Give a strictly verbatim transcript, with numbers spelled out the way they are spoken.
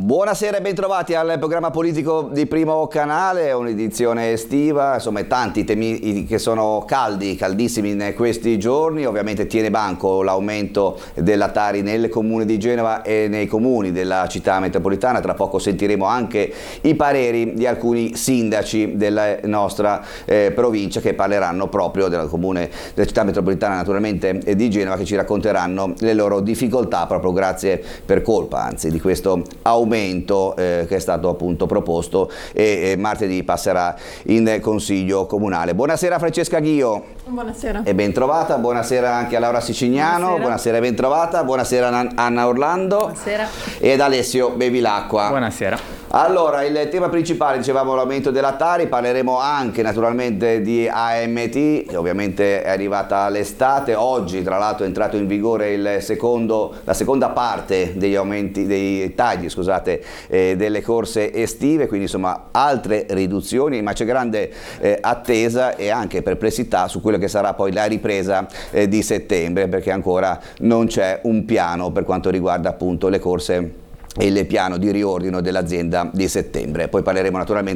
Buonasera e bentrovati al programma politico di Primo Canale, un'edizione estiva, insomma tanti temi che sono caldi, caldissimi in questi giorni. Ovviamente tiene banco l'aumento della Tari nel comune di Genova e nei comuni della città metropolitana. Tra poco sentiremo anche i pareri di alcuni sindaci della nostra eh, provincia che parleranno proprio del comune della città metropolitana, naturalmente di Genova, che ci racconteranno le loro difficoltà proprio grazie, per colpa anzi, di questo aumento Eh, che è stato appunto proposto e, e martedì passerà in consiglio comunale. Buonasera Francesca Ghio. Buonasera. E ben trovata. Buonasera anche a Laura Sicignano. Buonasera, buonasera e ben trovata. Buonasera Anna Orlando. Buonasera. Ed Alessio Bevilacqua. Buonasera. Allora, il tema principale, dicevamo, l'aumento della Tari. Parleremo anche naturalmente di A M T, che ovviamente è arrivata l'estate. Oggi tra l'altro è entrato in vigore il secondo, la seconda parte degli aumenti, dei tagli scusate, eh, delle corse estive, quindi insomma altre riduzioni, ma c'è grande eh, attesa e anche perplessità su quello che sarà poi la ripresa eh, di settembre, perché ancora non c'è un piano per quanto riguarda appunto le corse e il piano di riordino dell'azienda di settembre. Poi parleremo naturalmente